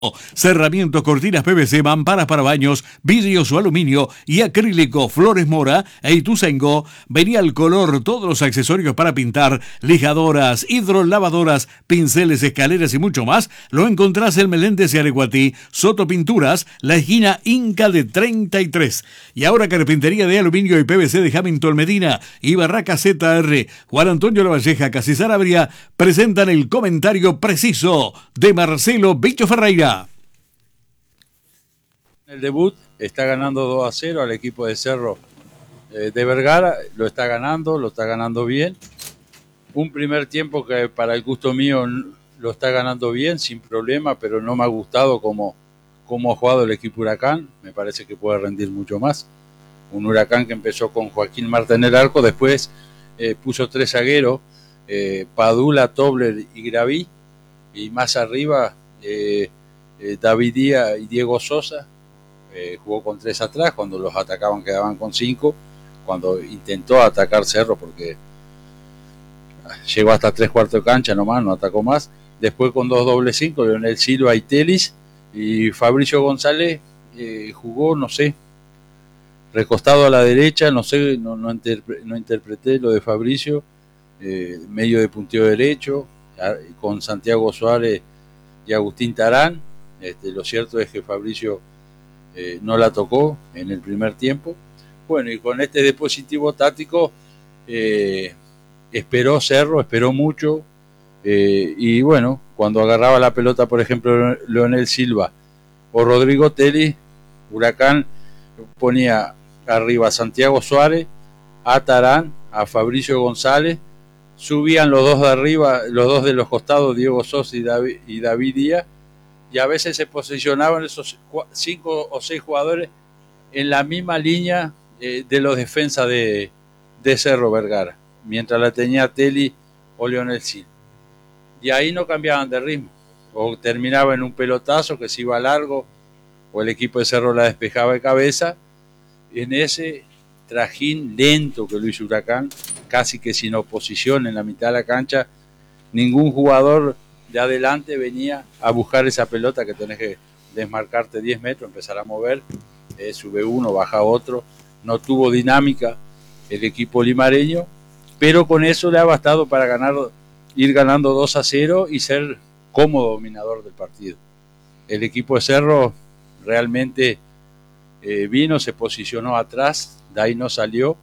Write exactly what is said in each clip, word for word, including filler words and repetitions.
Cerramientos, cortinas P V C, mamparas para baños, vidrios o aluminio y acrílico, Flores Mora e Ituzaingó. Venía al color, todos los accesorios para pintar, lijadoras, hidrolavadoras, pinceles, escaleras y mucho más. Lo encontrás en Meléndez y Areguatí, Soto Pinturas, la esquina Inca de treinta y tres. Y ahora carpintería de aluminio y P V C de Hamilton Medina y Barraca Z R. Juan Antonio Lavalleja, Casi Sanabria presentan el comentario preciso de Marcelo Bicho Ferreira. El debut está ganando dos a cero al equipo de Cerro eh, de Vergara, lo está ganando, lo está ganando bien. Un primer tiempo que para el gusto mío lo está ganando bien, sin problema, pero no me ha gustado cómo, cómo ha jugado el equipo Huracán. Me parece que puede rendir mucho más. Un Huracán que empezó con Joaquín Marta en el arco, después eh, puso tres zagueros, eh, Padula, Tobler y Graví, y más arriba eh, eh, David Díaz y Diego Sosa. Eh, jugó con tres atrás, cuando los atacaban quedaban con cinco, cuando intentó atacar Cerro porque llegó hasta tres cuartos de cancha nomás, no atacó más. Después con dos dobles cinco, Leonel Silva y Telis, y Fabricio González eh, jugó, no sé, recostado a la derecha, no sé, no, no, interpre, no interpreté lo de Fabricio, eh, medio de punteo derecho, con Santiago Suárez y Agustín Tarán. Este, lo cierto es que Fabricio Eh, no la tocó en el primer tiempo. Bueno, y con este dispositivo táctico eh, esperó Cerro, esperó mucho, eh, y bueno, cuando agarraba la pelota, por ejemplo, Leonel Silva o Rodrigo Teli, Huracán ponía arriba a Santiago Suárez, a Tarán, a Fabricio González, subían los dos de arriba, los dos de los costados, Diego Sosa y David, y David Díaz, y a veces se posicionaban esos cinco o seis jugadores en la misma línea eh, de los defensas de, de Cerro Vergara, mientras la tenía Teli o Leonel Silva. Y ahí no cambiaban de ritmo, o terminaba en un pelotazo que se iba largo, o el equipo de Cerro la despejaba de cabeza. En ese trajín lento que lo hizo Huracán, casi que sin oposición en la mitad de la cancha, ningún jugador de adelante venía a buscar esa pelota que tenés que desmarcarte diez metros, empezar a mover, eh, sube uno, baja otro. No tuvo dinámica el equipo limareño, pero con eso le ha bastado para ganar, ir ganando dos a cero y ser cómodo dominador del partido. El equipo de Cerro realmente eh, vino, se posicionó atrás, de ahí no salió,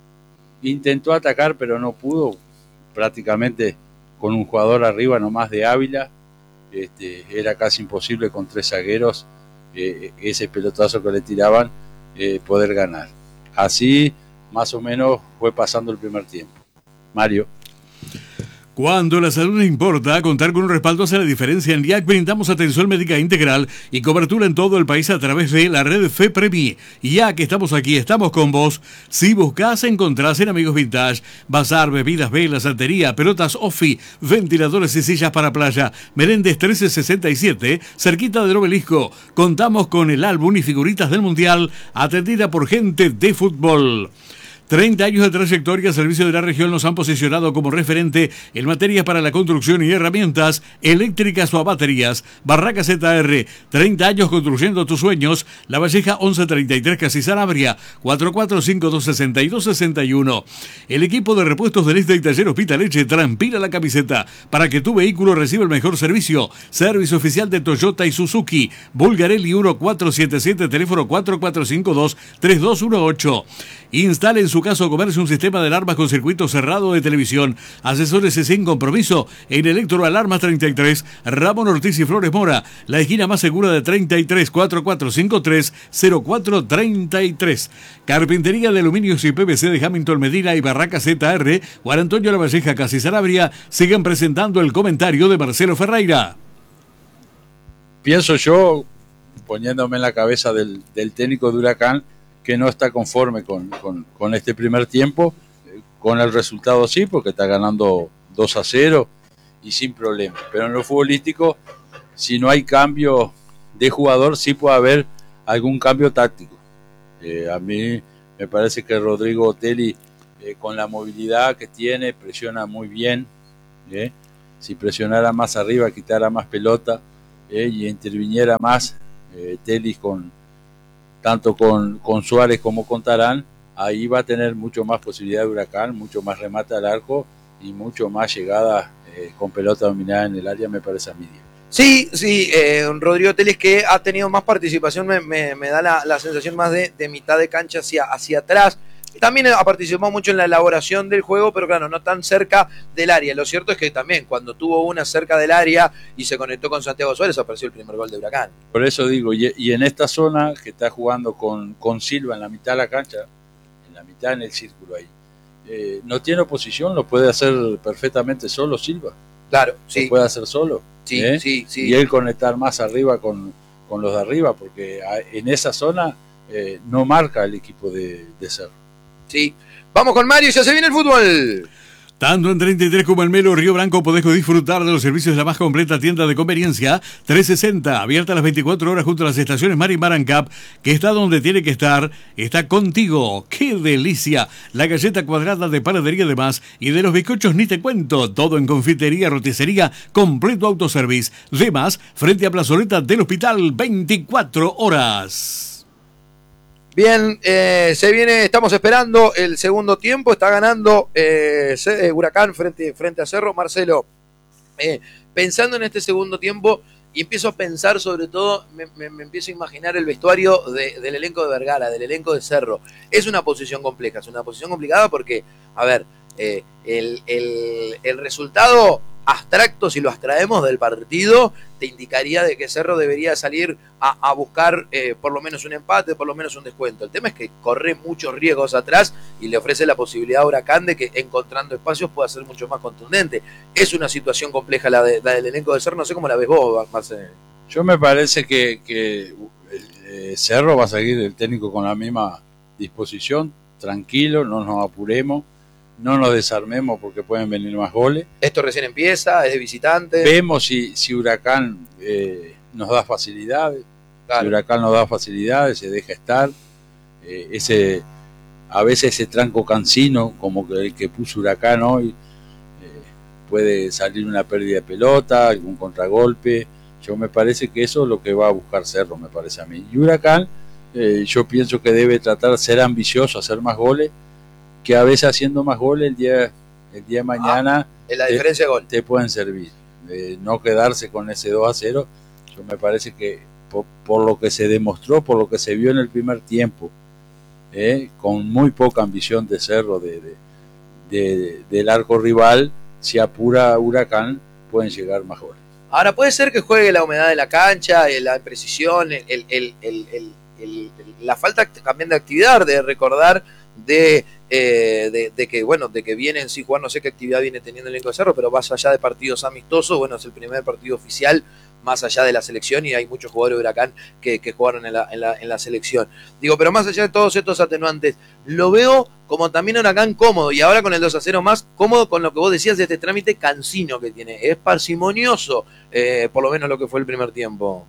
intentó atacar pero no pudo, prácticamente con un jugador arriba nomás de Ávila, este, era casi imposible con tres zagueros eh, ese pelotazo que le tiraban eh, poder ganar. Así más o menos fue pasando el primer tiempo. Mario. Cuando la salud importa, contar con un respaldo hace la diferencia. En I A C brindamos atención médica integral y cobertura en todo el país a través de la red FEPREMI. I A C, estamos aquí, estamos con vos. Si buscás, encontrás en Amigos Vintage, bazar, bebidas, velas, santería, pelotas Offi, ventiladores y sillas para playa. Meléndez trece sesenta y siete, cerquita del Obelisco. Contamos con el álbum y figuritas del Mundial, atendida por gente de fútbol. treinta años de trayectoria, servicio de la región nos han posicionado como referente en materias para la construcción y herramientas eléctricas o a baterías. Barraca Z R, treinta años construyendo tus sueños. Lavalleja once treinta y tres, Casi Sanabria, cuatro cuatro cinco dos seis dos seis uno. El equipo de repuestos del Este y Taller Hospitaleche transpira la camiseta para que tu vehículo reciba el mejor servicio. Servicio oficial de Toyota y Suzuki. Bulgarelli uno cuatro siete siete, teléfono cuatro cuatro cinco dos tres dos uno ocho. Instale en su caso o comercio un sistema de alarmas con circuito cerrado de televisión. Asesórese sin compromiso en Electroalarmas treinta y tres, Ramón Ortiz y Flores Mora, la esquina más segura de treinta y tres, cuatro cuatro cinco tres cero cuatro treinta y tres. Carpintería de aluminios y P V C de Hamilton Medina y Barraca Z R, Juan Antonio Lavalleja, Casi Sanabria, siguen presentando el comentario de Marcelo Ferreira. Pienso yo, poniéndome en la cabeza del, del técnico de Huracán, que no está conforme con, con, con este primer tiempo, con el resultado sí, porque está ganando dos a cero y sin problema. Pero en lo futbolístico, si no hay cambio de jugador, sí puede haber algún cambio táctico. Eh, a mí me parece que Rodrigo Teli, eh, con la movilidad que tiene, presiona muy bien. ¿eh? Si presionara más arriba, quitara más pelota, eh, y interviniera más eh, Telis con tanto con, con Suárez como con Tarán, ahí va a tener mucho más posibilidad de Huracán, mucho más remate al arco y mucho más llegada eh, con pelota dominada en el área, me parece a mí. Sí, sí, eh, Rodrigo Telis, que ha tenido más participación, me, me, me da la, la sensación más de, de mitad de cancha hacia, hacia atrás. También ha participado mucho en la elaboración del juego, pero claro, no tan cerca del área. Lo cierto es que también cuando tuvo una cerca del área y se conectó con Santiago Suárez, apareció el primer gol de Huracán. Por eso digo, y, y en esta zona que está jugando con, con Silva en la mitad de la cancha, en la mitad en el círculo ahí, eh, no tiene oposición, lo puede hacer perfectamente solo Silva. Claro, sí. Lo puede hacer solo. Sí, ¿eh? sí, sí. Y él conectar más arriba con, con los de arriba, porque en esa zona eh, no marca el equipo de, de Cerro. Sí. Vamos con Mario, ya se viene el fútbol. Tanto en treinta y tres como en Melo, Río Branco, podés disfrutar de los servicios de la más completa tienda de conveniencia trescientos sesenta, abierta a las veinticuatro horas junto a las estaciones Mar y Marancap, que está donde tiene que estar, está contigo. ¡Qué delicia! La galleta cuadrada de panadería de más y de los bizcochos ni te cuento. Todo en confitería, roticería, completo autoservice. De más, frente a Plazoleta del Hospital, veinticuatro horas. Bien, eh, se viene, estamos esperando el segundo tiempo, está ganando eh, Huracán frente, frente a Cerro. Marcelo, eh, pensando en este segundo tiempo, y empiezo a pensar sobre todo, me, me, me empiezo a imaginar el vestuario de, del elenco de Vergara, del elenco de Cerro. Es una posición compleja, es una posición complicada porque, a ver, eh, el, el, el resultado abstracto, si lo abstraemos del partido, te indicaría de que Cerro debería salir a, a buscar eh, por lo menos un empate, por lo menos un descuento. El tema es que corre muchos riesgos atrás y le ofrece la posibilidad a Huracán de que encontrando espacios pueda ser mucho más contundente. Es una situación compleja la, de, la del elenco de Cerro, no sé cómo la ves vos, Marcelo. Yo me parece que, que eh, Cerro va a seguir el técnico con la misma disposición, tranquilo, no nos apuremos. No nos desarmemos porque pueden venir más goles. Esto recién empieza, es de visitante. Vemos si, si Huracán eh, nos da facilidades. Claro. Si Huracán nos da facilidades, se deja estar. Eh, ese, a veces ese tranco cansino, como que el que puso Huracán hoy, eh, puede salir una pérdida de pelota, algún contragolpe. Yo me parece que eso es lo que va a buscar Cerro, me parece a mí. Y Huracán, eh, yo pienso que debe tratar de ser ambicioso, hacer más goles, que a veces haciendo más goles el día, el día de mañana ah, en la diferencia te, de gol te pueden servir. Eh, no quedarse con ese dos a cero. Yo me parece que por, por lo que se demostró, por lo que se vio en el primer tiempo, eh, con muy poca ambición de Cerro de, de, de, del arco rival, si apura Huracán pueden llegar más goles. Ahora puede ser que juegue la humedad de la cancha, la imprecisión, el, el, el, el, el, el, la falta también de actividad, de recordar de, eh, de, de que bueno, de que viene en sí jugar, no sé qué actividad viene teniendo el elenco de Cerro, pero más allá de partidos amistosos, bueno, es el primer partido oficial más allá de la selección y hay muchos jugadores de Huracán que, que jugaron en la, en, la, en la selección. Digo, pero más allá de todos estos atenuantes, lo veo como también Huracán cómodo y ahora con el dos a cero más cómodo con lo que vos decías de este trámite cansino que tiene. Es parsimonioso, eh, por lo menos lo que fue el primer tiempo.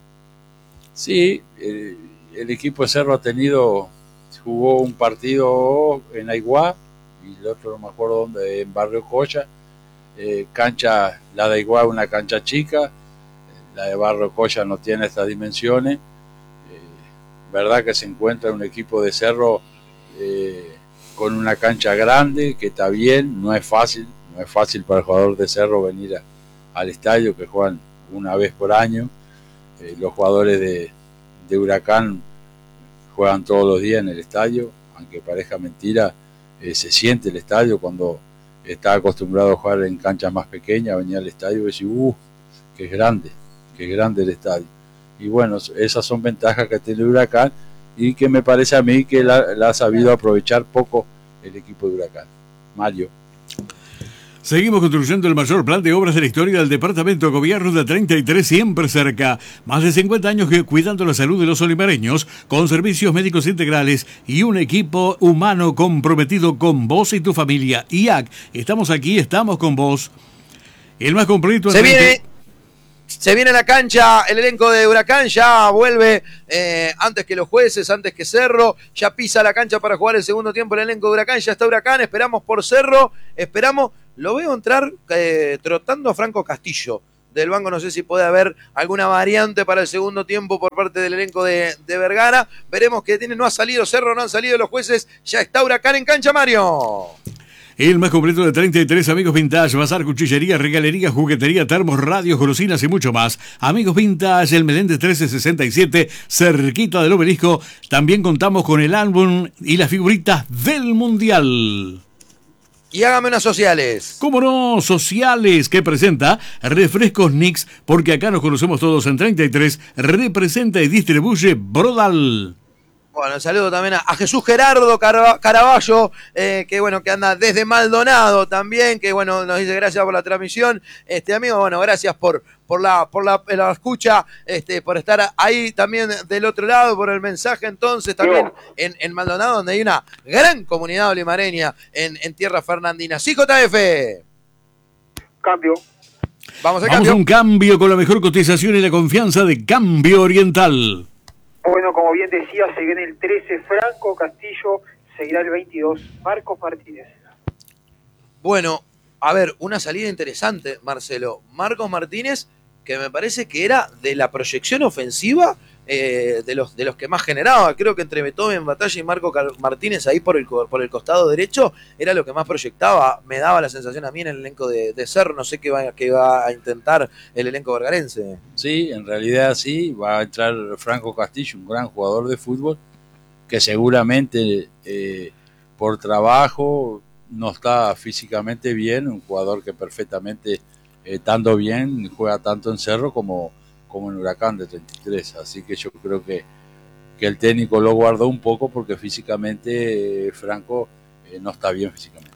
Sí, el, el equipo de Cerro ha tenido, jugó un partido en Aiguá y el otro no me acuerdo dónde, en Barrio Cocha. Eh, cancha, la de Aiguá una cancha chica, la de Barrio Cocha no tiene estas dimensiones. Eh, verdad que se encuentra un equipo de Cerro eh, con una cancha grande, que está bien, no es fácil, no es fácil para el jugador de Cerro venir a, al estadio, que juegan una vez por año. Eh, los jugadores de, de Huracán juegan todos los días en el estadio, aunque parezca mentira, eh, se siente el estadio cuando está acostumbrado a jugar en canchas más pequeñas, venía al estadio y decía, uh, que es grande, que es grande el estadio. Y bueno, esas son ventajas que tiene Huracán y que me parece a mí que la, la ha sabido aprovechar poco el equipo de Huracán. Mario. Seguimos construyendo el mayor plan de obras de la historia del departamento de Gobierno de treinta y tres, siempre cerca. Más de cincuenta años que cuidando la salud de los olimareños, con servicios médicos integrales y un equipo humano comprometido con vos y tu familia. I A C, estamos aquí, estamos con vos. El más completo. Se viene, se viene a la cancha el elenco de Huracán, ya vuelve eh, antes que los jueces, antes que Cerro, ya pisa la cancha para jugar el segundo tiempo el elenco de Huracán, ya está Huracán, esperamos por Cerro, esperamos. Lo veo entrar eh, trotando a Franco Castillo. del banco. No sé si puede haber alguna variante para el segundo tiempo por parte del elenco de, de Vergara. Veremos que tiene, no ha salido Cerro, no han salido los jueces. Ya está Huracán en cancha, Mario. El más completo de treinta y tres Amigos Vintage, bazar, cuchillería, regalería, juguetería, termos, radios, golosinas y mucho más. Amigos Vintage, el Meléndez trece sesenta y siete, cerquita del Obelisco. También contamos con el álbum y las figuritas del Mundial. Y hágame unas sociales. ¿Cómo no? Sociales, que presenta Refrescos Nix, porque acá nos conocemos todos en treinta y tres, representa y distribuye Brodal. Bueno, saludo también a, a Jesús Gerardo Caraballo, eh, que bueno, que anda desde Maldonado también, que bueno, nos dice gracias por la transmisión. Este amigo, bueno, gracias por, por la, por la, la escucha, este, por estar ahí también del otro lado, por el mensaje entonces, también en, en Maldonado, donde hay una gran comunidad olimareña en, en tierra fernandina. Sí, J F. Cambio. Vamos a Vamos cambio. a un cambio con la mejor cotización y la confianza de Cambio Oriental. Bueno, como bien decía, se viene el trece Franco Castillo, seguirá el veintidós Marcos Martínez. Bueno, a ver, una salida interesante, Marcelo. Marcos Martínez, que me parece que era de la proyección ofensiva eh, de, los, de los que más generaba. Creo que entre Beethoven Batalla y Marco Martínez ahí por el, por el costado derecho era lo que más proyectaba. Me daba la sensación a mí en el elenco de, de Cerro. No sé qué va, qué va a intentar el elenco vergarense. Sí, en realidad sí, va a entrar Franco Castillo, un gran jugador de fútbol, que seguramente eh, por trabajo no está físicamente bien, un jugador que perfectamente, eh, estando bien, juega tanto en Cerro como, como en Huracán de treinta y tres, así que yo creo que, que el técnico lo guardó un poco porque físicamente eh, Franco eh, no está bien físicamente.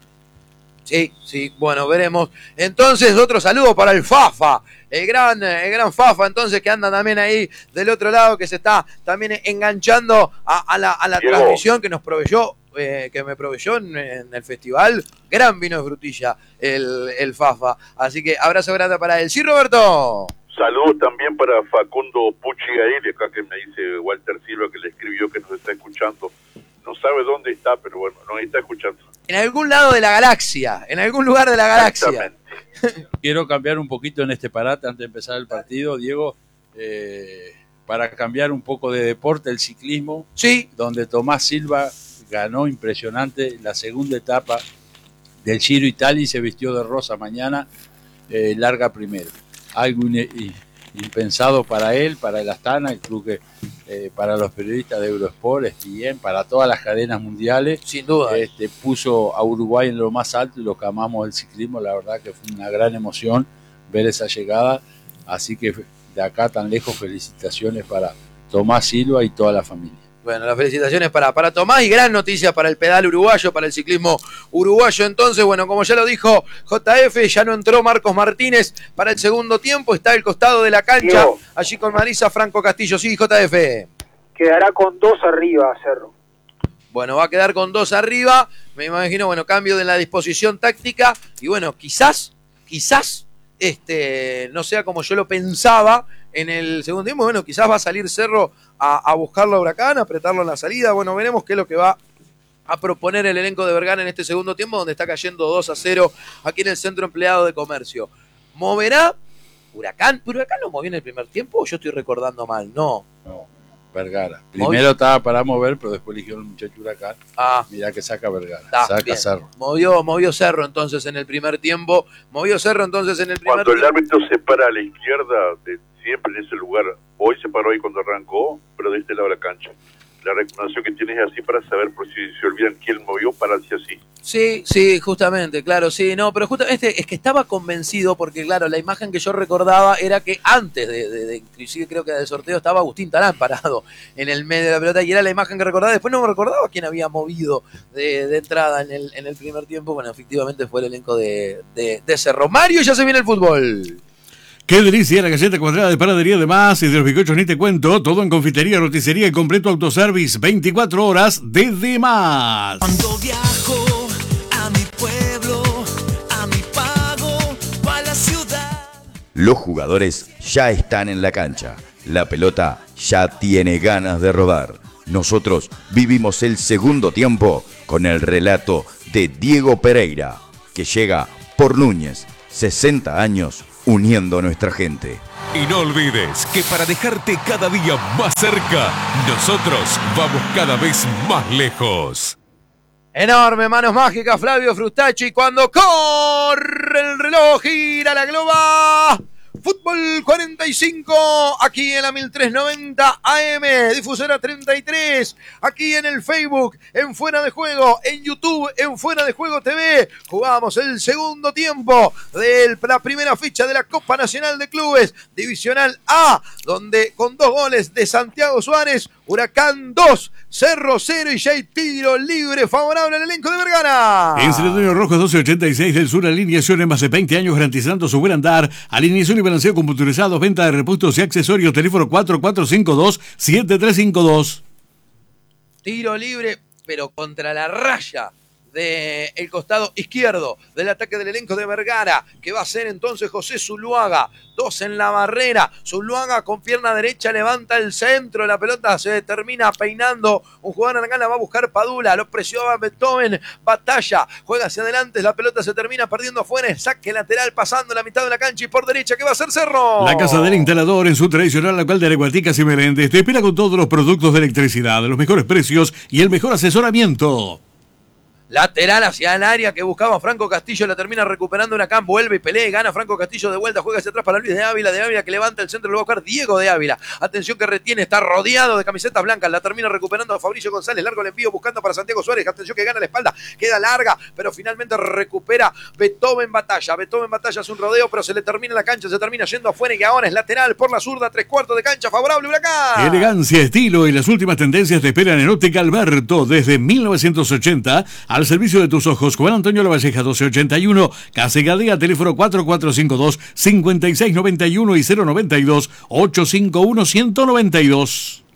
Sí, sí, bueno, veremos. Entonces, otro saludo para el Fafa, el gran, el gran Fafa, entonces, que anda también ahí del otro lado, que se está también enganchando a, a la, a la transmisión que nos proveyó, eh, que me proveyó en, en el festival. Gran vino de frutilla, el, el Fafa. Así que abrazo grande para él. Sí, Roberto. Saludos también para Facundo Pucci Gael, acá que me dice Walter Silva, que le escribió que nos está escuchando. No sabe dónde está, pero bueno, nos está escuchando. En algún lado de la galaxia, en algún lugar de la galaxia. Quiero cambiar un poquito en este parate antes de empezar el partido, Diego, eh, para cambiar un poco de deporte, el ciclismo, sí, donde Tomás Silva ganó impresionante la segunda etapa del Giro Italia y se vistió de rosa mañana, eh, larga primero. Algo in, impensado para él, para el Astana, el club que eh, para los periodistas de Eurosport, es bien, para todas las cadenas mundiales. Sin duda. Este, puso a Uruguay en lo más alto y los que amamos el ciclismo, la verdad que fue una gran emoción ver esa llegada. Así que de acá tan lejos, felicitaciones para Tomás Silva y toda la familia. Bueno, las felicitaciones para, para Tomás y gran noticia para el pedal uruguayo, para el ciclismo uruguayo. Entonces, bueno, como ya lo dijo J F, ya no entró Marcos Martínez para el segundo tiempo, está al costado de la cancha, Diego, allí con Marisa Franco Castillo. Sí, J F. Quedará con dos arriba, Cerro. Bueno, va a quedar con dos arriba, me imagino, bueno, cambio de la disposición táctica y bueno, quizás, quizás, este, no sea como yo lo pensaba en el segundo tiempo. Bueno, quizás va a salir Cerro a, a buscarlo a Huracán, a apretarlo en la salida. Bueno, veremos qué es lo que va a proponer el elenco de Vergara en este segundo tiempo, donde está cayendo dos a cero aquí en el Centro Empleado de Comercio. ¿Moverá Huracán? ¿Pero Huracán lo movió en el primer tiempo o yo estoy recordando mal? No. No, Vergara. Primero estaba para mover, pero después eligió el muchacho Huracán. Ah. Mirá que saca Vergara. Ah, saca bien. Cerro. Movió, movió Cerro entonces en el primer tiempo. Movió Cerro entonces en el primer Cuando tiempo. el árbitro se para a la izquierda, de, siempre en ese lugar, hoy se paró ahí cuando arrancó, pero de este lado de la cancha. La recomendación que tienes es así para saber, por si se olvidan quién movió, pararse así. Sí, sí, justamente, claro, sí, no, pero justamente es que estaba convencido porque, claro, la imagen que yo recordaba era que antes de, de, de inclusive creo que del sorteo estaba Agustín Talán parado en el medio de la pelota y era la imagen que recordaba. Después no me recordaba quién había movido de, de entrada en el, en el primer tiempo. Bueno, efectivamente fue el elenco de, de, de Cerro. Mario, ya se viene el fútbol. Qué delicia la galleta cuadrada de Panadería de Más y de los bizcochos ni te cuento. Todo en confitería, roticería y completo autoservice. veinticuatro horas de De Más. Cuando viajo a mi pueblo, a mi pago o a la ciudad. Los jugadores ya están en la cancha. La pelota ya tiene ganas de rodar. Nosotros vivimos el segundo tiempo con el relato de Diego Pereira, que llega por Núñez, sesenta años, uniendo a nuestra gente. Y no olvides que para dejarte cada día más cerca, nosotros vamos cada vez más lejos. Enorme, manos mágicas, Flavio Frustacci, cuando corre el reloj, gira la globa. Fútbol cuarenta y cinco, aquí en la mil trescientos noventa A M, difusora treinta y tres, aquí en el Facebook, en Fuera de Juego, en YouTube, en Fuera de Juego T V. Jugamos el segundo tiempo de la primera fecha de la Copa Nacional de Clubes, Divisional A, donde con dos goles de Santiago Suárez, Huracán dos, Cerro cero y ya hay tiro libre favorable al elenco de Vergara. En San Antonio Rojo doce ochenta y seis del Sur, alineación en más de veinte años garantizando su buen andar. Alineación y balanceo computarizados, venta de repuestos y accesorios. Teléfono cuatro cuatro cinco dos, siete tres cinco dos. Tiro libre, pero contra la raya del costado izquierdo del ataque del elenco de Vergara, que va a ser entonces José Zuluaga. Dos en la barrera. Zuluaga con pierna derecha levanta el centro. La pelota se termina peinando. Un jugador Argana va a buscar Padula. Lo presiona Beethoven. Batalla. Juega hacia adelante. La pelota se termina perdiendo afuera. Saque lateral pasando la mitad de la cancha y por derecha. ¿Qué va a hacer Cerro? La Casa del Instalador en su tradicional local de Areguaticas y Meléndez te espera con todos los productos de electricidad, los mejores precios y el mejor asesoramiento. Lateral hacia el área que buscaba Franco Castillo, la termina recuperando Huracán, vuelve y pelea y gana Franco Castillo de vuelta, juega hacia atrás para Luis de Ávila, de Ávila que levanta el centro, lo va a buscar Diego de Ávila, atención que retiene, está rodeado de camisetas blancas, la termina recuperando a Fabricio González, largo el envío buscando para Santiago Suárez, atención que gana la espalda, queda larga, pero finalmente recupera Beethoven Batalla, Beethoven Batalla hace un rodeo, pero se le termina la cancha, se termina yendo afuera y que ahora es lateral por la zurda, tres cuartos de cancha, favorable Huracán. Elegancia, estilo y las últimas tendencias te esperan en Óptica Alberto desde mil novecientos ochenta al servicio de tus ojos. Juan Antonio Lavalleja doce ochenta y uno, Casa Gadea, teléfono cuatro cuatro cinco dos, cinco seis nueve uno y cero noventa y dos, ocho cinco uno, ciento noventa y dos.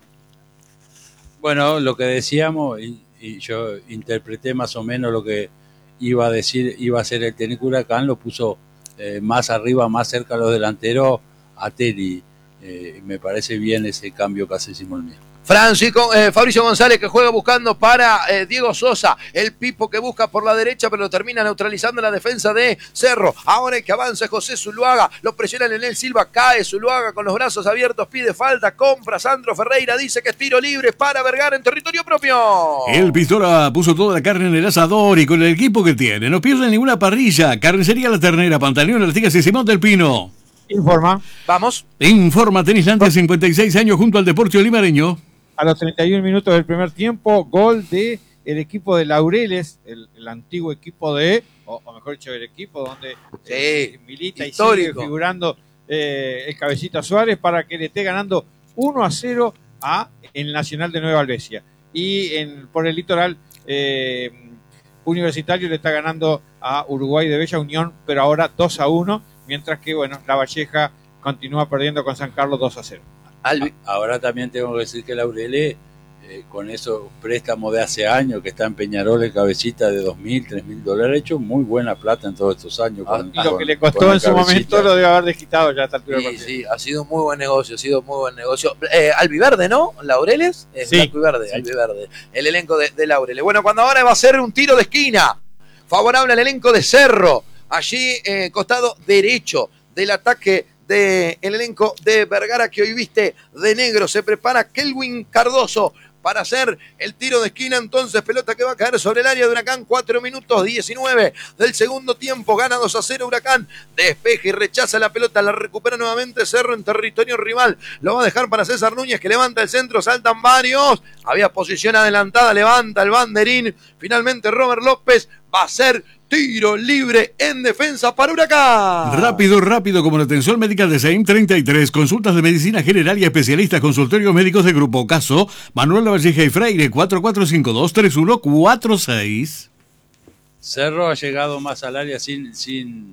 Bueno, lo que decíamos, y, y yo interpreté más o menos lo que iba a decir, iba a ser el técnico Huracán, lo puso eh, más arriba, más cerca a los delanteros, a Teli. Eh, me parece bien ese cambio que hace Simón Mío. Francisco, eh, Fabricio González que juega buscando para eh, Diego Sosa, el Pipo que busca por la derecha pero lo termina neutralizando en la defensa de Cerro. Ahora que avanza José Zuluaga, lo presiona Lenel Silva, cae Zuluaga con los brazos abiertos, pide falta, compra Sandro Ferreira, dice que es tiro libre para Vergara en territorio propio. El Pistola puso toda la carne en el asador y con el equipo que tiene no pierde ninguna parrilla. Carnicería La Ternera, Pantaleón, Artigas y Simón del Pino. Informa. Vamos. Informa Tenislandia, cincuenta y seis años junto al Deportivo Limareño. A los treinta y un minutos del primer tiempo, gol de el equipo de Laureles, el, el antiguo equipo de, o, o mejor dicho, el equipo donde sí, eh, milita histórico. Y sigue figurando eh, el Cabecita Suárez para que le esté ganando uno a cero a el Nacional de Nueva Albesia. Y en, por el litoral, eh, Universitario le está ganando a Uruguay de Bella Unión, pero ahora dos a uno, mientras que, bueno, Lavalleja continúa perdiendo con San Carlos dos a cero. Albi. Ahora también tengo que decir que Laureles, eh, con esos préstamos de hace años que está en Peñarol, el Cabecita de dos mil, tres mil dólares, ha hecho muy buena plata en todos estos años. Ah, con, y lo con, que le costó en su Cabecita. momento lo debe haber desquitado ya a esta altura. Sí, sí, ha sido muy buen negocio, ha sido muy buen negocio. Eh, Albiverde, ¿no? Laureles, es sí, blanco y verde, sí. Albiverde, el elenco de, de Laureles. Bueno, cuando ahora va a ser un tiro de esquina, favorable al elenco de Cerro, allí eh, costado derecho del ataque del elenco de Vergara que hoy viste de negro. Se prepara Kelvin Cardoso para hacer el tiro de esquina. Entonces pelota que va a caer sobre el área de Huracán. cuatro minutos diecinueve del segundo tiempo. Gana dos a cero Huracán. Despeja y rechaza la pelota. La recupera nuevamente Cerro en territorio rival. Lo va a dejar para César Núñez que levanta el centro. Saltan varios. Había posición adelantada. Levanta el banderín. Finalmente Robert López va a ser tiro libre en defensa para Huracán. Rápido, rápido, como la atención médica de S E I M treinta y tres, consultas de medicina general y especialistas, consultorios médicos de Grupo Caso, Manuel Lavalleja y Freire, cuatro cuatro cinco dos, tres uno cuatro seis. Cerro ha llegado más al área sin, sin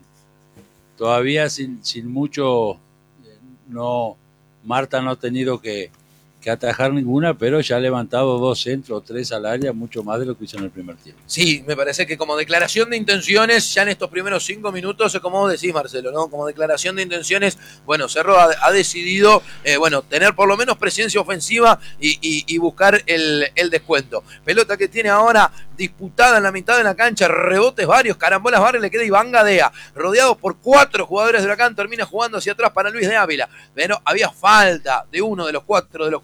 todavía sin, sin mucho, no, Marta no ha tenido que, que atajar ninguna, pero ya ha levantado dos centros, tres al área, mucho más de lo que hizo en el primer tiempo. Sí, me parece que como declaración de intenciones, ya en estos primeros cinco minutos, como vos decís, Marcelo, ¿no? Como declaración de intenciones, bueno, Cerro ha, ha decidido, eh, bueno, tener por lo menos presencia ofensiva y, y, y buscar el, el descuento. Pelota que tiene ahora disputada en la mitad de la cancha, rebotes varios, carambolas varios, le queda Iván Gadea, rodeado por cuatro jugadores de Huracán, termina jugando hacia atrás para Luis de Ávila, pero había falta de uno de los cuatro, de los